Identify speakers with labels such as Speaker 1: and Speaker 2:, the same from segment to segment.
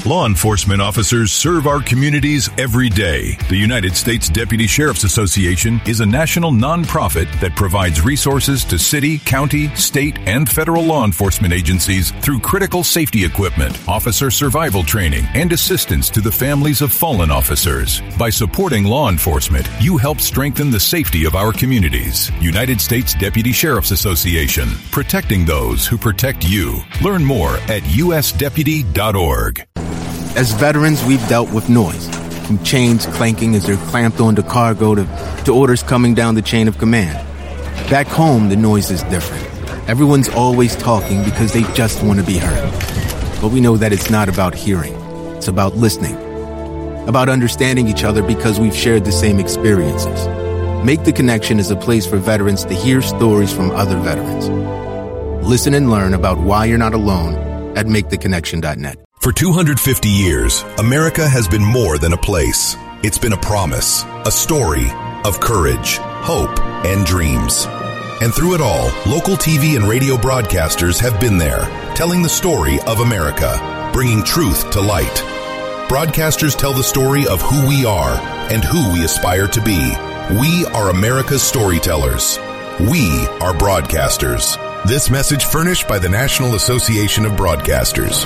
Speaker 1: Law enforcement officers serve our communities every day. The United States Deputy Sheriff's Association is a national nonprofit that provides resources to city, county, state, and federal law enforcement agencies through critical safety equipment, officer survival training, and assistance to the families of fallen officers. By supporting law enforcement, you help strengthen the safety of our communities. United States Deputy Sheriff's Association, protecting those who protect you. Learn more at usdeputy.org.
Speaker 2: As veterans, we've dealt with noise, from chains clanking as they're clamped onto cargo to orders coming down the chain of command. Back home, the noise is different. Everyone's always talking because they just want to be heard. But we know that it's not about hearing. It's about listening. About understanding each other because we've shared the same experiences. Make the Connection is a place for veterans to hear stories from other veterans. Listen and learn about why you're not alone at maketheconnection.net.
Speaker 3: For 250 years, America has been more than a place. It's been a promise, a story of courage, hope, and dreams. And through it all, local TV and radio broadcasters have been there, telling the story of America, bringing truth to light. Broadcasters tell the story of who we are and who we aspire to be. We are America's storytellers. We are broadcasters. This message furnished by the National Association of Broadcasters.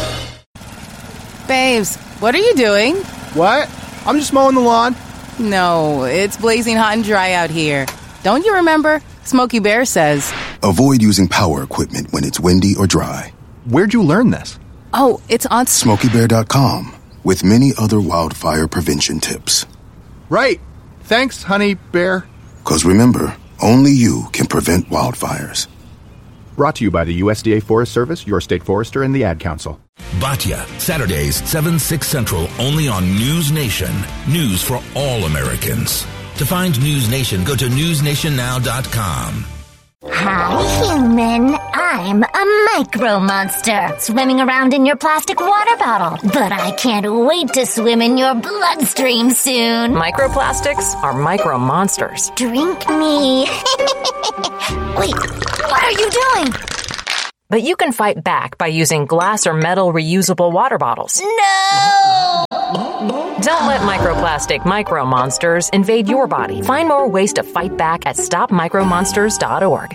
Speaker 4: Babes, what are you doing?
Speaker 5: What? I'm just mowing the lawn.
Speaker 4: No, it's blazing hot and dry out here. Don't you remember? Smokey Bear says,
Speaker 6: avoid using power equipment when it's windy or dry.
Speaker 5: Where'd you learn this?
Speaker 4: Oh, it's on
Speaker 6: SmokeyBear.com with many other wildfire prevention tips.
Speaker 5: Right. Thanks, Honey Bear.
Speaker 6: 'Cause remember, only you can prevent wildfires.
Speaker 5: Brought to you by the USDA Forest Service, your state forester, and the Ad Council.
Speaker 7: Batya, Saturdays, 7, 6 Central, only on News Nation. News for all Americans. To find News Nation, go to newsnationnow.com.
Speaker 8: Hi, human. I'm a micro monster, swimming around in your plastic water bottle. But I can't wait to swim in your bloodstream soon.
Speaker 9: Microplastics are micro monsters.
Speaker 8: Drink me. Wait, what are you doing?
Speaker 9: But you can fight back by using glass or metal reusable water bottles.
Speaker 8: No!
Speaker 9: Don't let microplastic micro monsters invade your body. Find more ways to fight back at stopmicromonsters.org.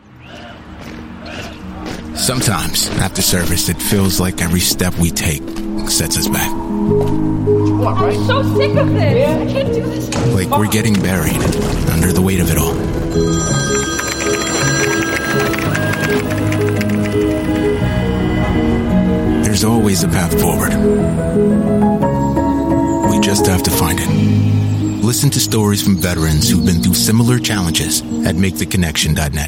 Speaker 2: Sometimes, after service, it feels like every step we take sets us back.
Speaker 10: I'm so sick of this. I can't do this.
Speaker 2: Like we're getting buried under the weight of it all. There's always a path forward. We just have to find it. Listen to stories from veterans who've been through similar challenges at maketheconnection.net.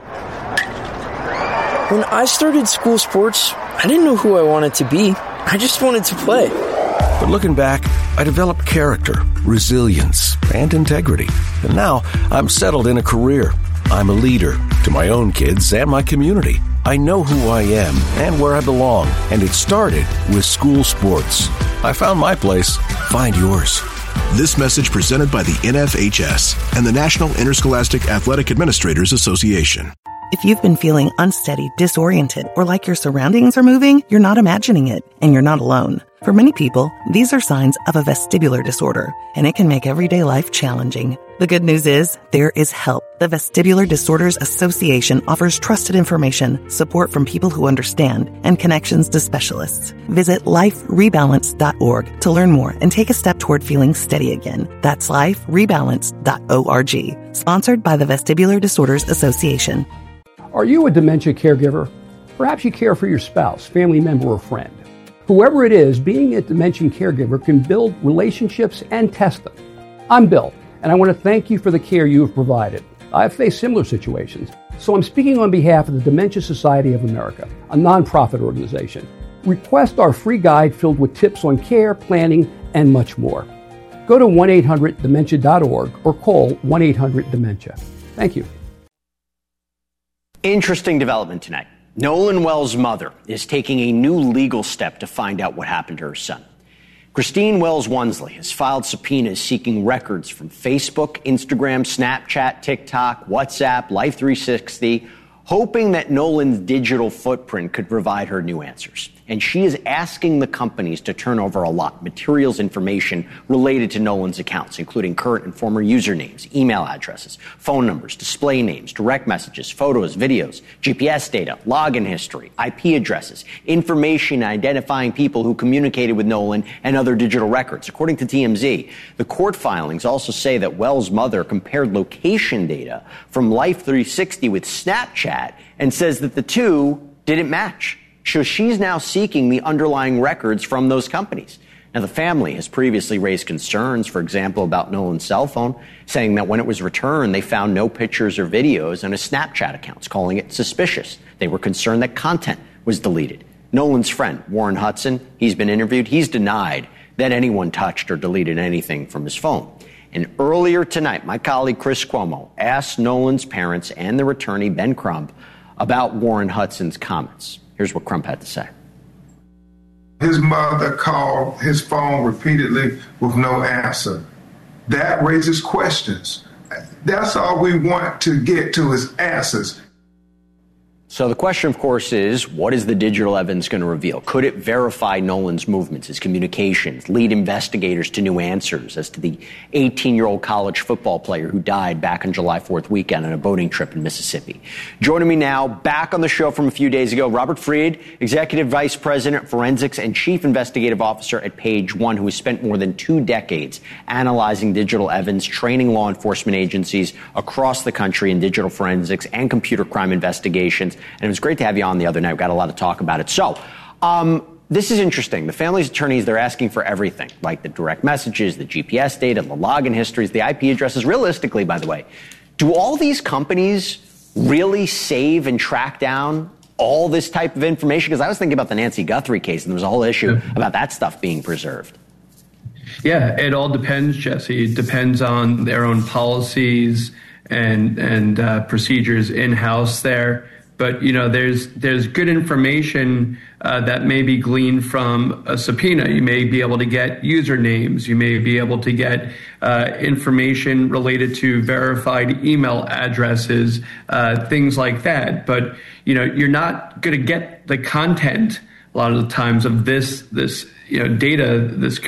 Speaker 11: When I started school sports, I didn't know who I wanted to be. I just wanted to play.
Speaker 12: But looking back, I developed character, resilience, and integrity. And now I'm settled in a career. I'm a leader to my own kids and my community. I know who I am and where I belong, and it started with school sports. I found my place. Find yours.
Speaker 3: This message presented by the NFHS and the National Interscholastic Athletic Administrators Association.
Speaker 13: If you've been feeling unsteady, disoriented, or like your surroundings are moving, you're not imagining it, and you're not alone. For many people, these are signs of a vestibular disorder, and it can make everyday life challenging. The good news is, there is help. The Vestibular Disorders Association offers trusted information, support from people who understand, and connections to specialists. Visit liferebalance.org to learn more and take a step toward feeling steady again. That's liferebalance.org. Sponsored by the Vestibular Disorders Association.
Speaker 14: Are you a dementia caregiver? Perhaps you care for your spouse, family member, or friend. Whoever it is, being a dementia caregiver can build relationships and test them. I'm Bill, and I want to thank you for the care you have provided. I've faced similar situations, so I'm speaking on behalf of the Dementia Society of America, a nonprofit organization. Request our free guide filled with tips on care, planning, and much more. Go to 1-800-DEMENTIA.org or call 1-800-DEMENTIA. Thank you.
Speaker 15: Interesting development tonight. Nolan Wells' mother is taking a new legal step to find out what happened to her son. Christine Wells Wonsley has filed subpoenas seeking records from Facebook, Instagram, Snapchat, TikTok, WhatsApp, Life360, hoping that Nolan's digital footprint could provide her new answers. And she is asking the companies to turn over a lot, materials, information related to Nolan's accounts, including current and former usernames, email addresses, phone numbers, display names, direct messages, photos, videos, GPS data, login history, IP addresses, information identifying people who communicated with Nolan, and other digital records. According to TMZ, the court filings also say that Wells' mother compared location data from Life 360 with Snapchat and says that the two didn't match. So she's now seeking the underlying records from those companies. Now, the family has previously raised concerns, for example, about Nolan's cell phone, saying that when it was returned, they found no pictures or videos on his Snapchat accounts, calling it suspicious. They were concerned that content was deleted. Nolan's friend, Warren Hudson, he's been interviewed. He's denied that anyone touched or deleted anything from his phone. And earlier tonight, my colleague Chris Cuomo asked Nolan's parents and their attorney, Ben Crump, about Warren Hudson's comments. Here's what Crump had to say.
Speaker 16: His mother called his phone repeatedly with no answer. That raises questions. That's all we want to get to is answers.
Speaker 15: So the question, of course, is what is the digital evidence going to reveal? Could it verify Nolan's movements, his communications, lead investigators to new answers as to the 18-year-old college football player who died back on July 4th weekend on a boating trip in Mississippi? Joining me now, back on the show from a few days ago, Robert Freed, Executive Vice President, Forensics and Chief Investigative Officer at Page One, who has spent more than 2 decades analyzing digital evidence, training law enforcement agencies across the country in digital forensics and computer crime investigations. And it was great to have you on the other night. We've got a lot to talk about it. So this is interesting. The family's attorneys, they're asking for everything, like the direct messages, the GPS data, the login histories, the IP addresses. Realistically, by the way, do all these companies really save and track down all this type of information? Because I was thinking about the Nancy Guthrie case, and there was a whole issue about that stuff being preserved.
Speaker 17: Yeah, it all depends, Jesse. It depends on their own policies and procedures in-house there. But, you know, there's good information that may be gleaned from a subpoena. You may be able to get usernames. You may be able to get information related to verified email addresses, things like that. But, you know, you're not going to get the content a lot of the times of this data, this